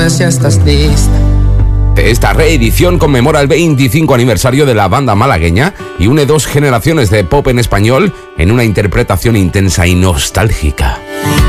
si estás lista. Esta reedición conmemora el 25 aniversario de la banda malagueña y une dos generaciones de pop en español en una interpretación intensa y nostálgica.